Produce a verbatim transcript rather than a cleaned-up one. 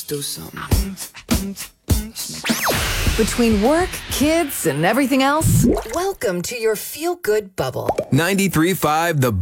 do something. Between work, kids, and everything else, welcome to your feel-good bubble. ninety-three point five The